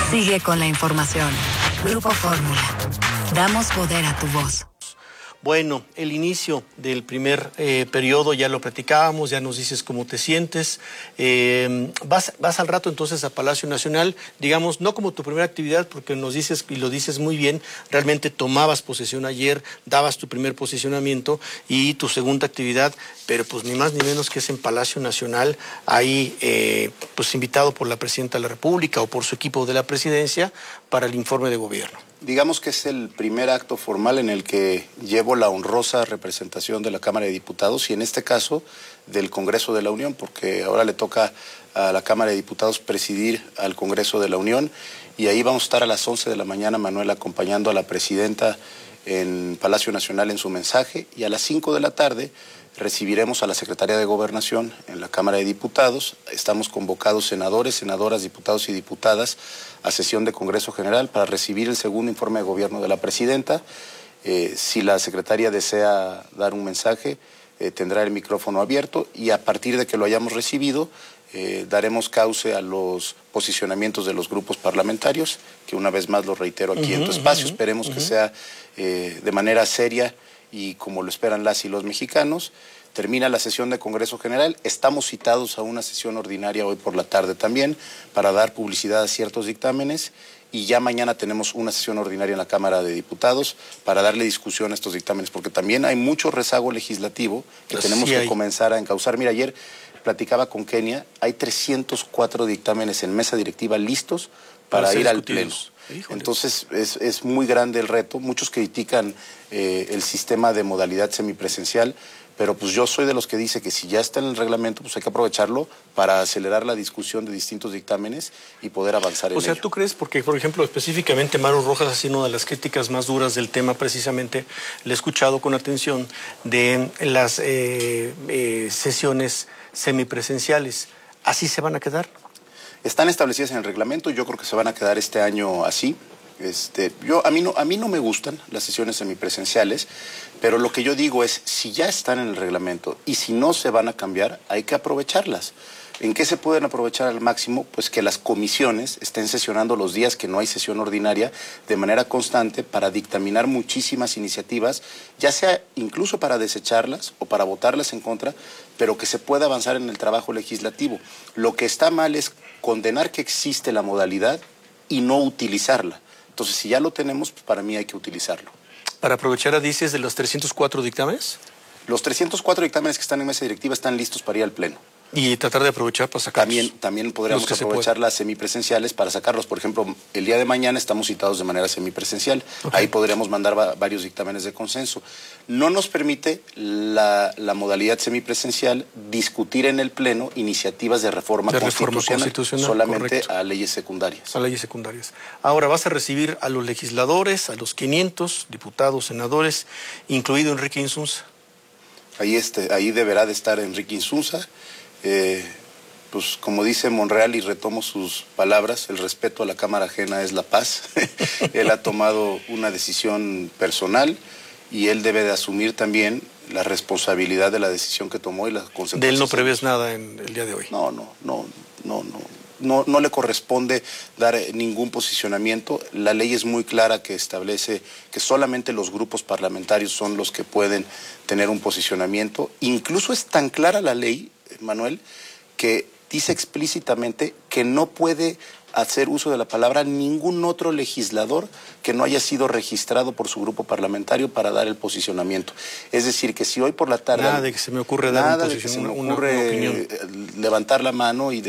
Sigue con la información. Grupo Fórmula. Damos poder a tu voz. Bueno, el inicio del primer periodo ya lo platicábamos, ya nos dices cómo te sientes. Vas al rato entonces a Palacio Nacional, digamos, no como tu primera actividad, porque nos dices, y lo dices muy bien, realmente tomabas posesión ayer, dabas tu primer posicionamiento y tu segunda actividad, pero pues ni más ni menos que es en Palacio Nacional, ahí pues invitado por la Presidenta de la República o por su equipo de la Presidencia para el informe de gobierno. Digamos que es el primer acto formal en el que llevo la honrosa representación de la Cámara de Diputados y en este caso del Congreso de la Unión, porque ahora le toca a la Cámara de Diputados presidir al Congreso de la Unión y ahí vamos a estar a las 11 de la mañana, Manuel, acompañando a la Presidenta en Palacio Nacional en su mensaje y a las 5 de la tarde recibiremos a la Secretaría de Gobernación en la Cámara de Diputados. Estamos convocados senadores, senadoras, diputados y diputadas a sesión de Congreso General para recibir el segundo informe de gobierno de la Presidenta. Si la Secretaría desea dar un mensaje, tendrá el micrófono abierto y a partir de que lo hayamos recibido, daremos cauce a los posicionamientos de los grupos parlamentarios, que una vez más lo reitero aquí en tu espacio. Esperemos que sea de manera seria y como lo esperan las y los mexicanos. Termina la sesión de Congreso General, estamos citados a una sesión ordinaria hoy por la tarde también para dar publicidad a ciertos dictámenes y ya mañana tenemos una sesión ordinaria en la Cámara de Diputados para darle discusión a estos dictámenes, porque también hay mucho rezago legislativo que tenemos que comenzar a encauzar. Mira, ayer platicaba con Kenia, hay 304 dictámenes en mesa directiva listos para ir al Pleno. Híjole. Entonces es muy grande el reto. Muchos critican el sistema de modalidad semipresencial, pero pues yo soy de los que dice que si ya está en el reglamento, pues hay que aprovecharlo para acelerar la discusión de distintos dictámenes y poder avanzar en ello. O sea, ¿tú crees? Porque, por ejemplo, específicamente Maru Rojas ha sido una de las críticas más duras del tema, precisamente, le he escuchado con atención, de las sesiones semipresenciales. ¿Así se van a quedar? Están establecidas en el reglamento, yo creo que se van a quedar este año así. A mí no me gustan las sesiones semipresenciales, pero lo que yo digo es, si ya están en el reglamento y si no se van a cambiar, hay que aprovecharlas. ¿En qué se pueden aprovechar al máximo? Pues que las comisiones estén sesionando los días que no hay sesión ordinaria de manera constante para dictaminar muchísimas iniciativas, ya sea incluso para desecharlas o para votarlas en contra, pero que se pueda avanzar en el trabajo legislativo. Lo que está mal es condenar que existe la modalidad y no utilizarla. Entonces, si ya lo tenemos, pues para mí hay que utilizarlo. ¿Para aprovechar, dices, de los 304 dictámenes? Los 304 dictámenes que están en mesa directiva están listos para ir al Pleno. Y tratar de aprovechar para sacarlos. También podríamos aprovechar las semipresenciales para sacarlos. Por ejemplo, el día de mañana estamos citados de manera semipresencial. Ahí podríamos mandar varios dictámenes de consenso. No nos permite la modalidad semipresencial discutir en el Pleno iniciativas de reforma constitucional solamente correcto. A leyes secundarias. A leyes secundarias. Ahora vas a recibir a los legisladores, a los 500 diputados, senadores, incluido Enrique Insunza. Ahí deberá de estar Enrique Insunza. Pues como dice Monreal, y retomo sus palabras, el respeto a la cámara ajena es la paz. Él ha tomado una decisión personal y él debe de asumir también la responsabilidad de la decisión que tomó y las consecuencias. ¿De él no prevés nada en el día de hoy? No le corresponde dar ningún posicionamiento. La ley es muy clara que establece que solamente los grupos parlamentarios son los que pueden tener un posicionamiento. Incluso es tan clara la ley, Manuel, que dice explícitamente que no puede hacer uso de la palabra ningún otro legislador que no haya sido registrado por su grupo parlamentario para dar el posicionamiento. Es decir, que si hoy por la tarde... Nada de que se me ocurre dar una opinión. Levantar la mano y